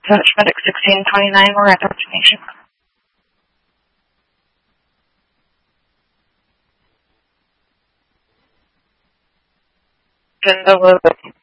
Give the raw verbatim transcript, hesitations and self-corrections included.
Dutch Medic sixteen twenty-nine, we're at destination. Been delivered.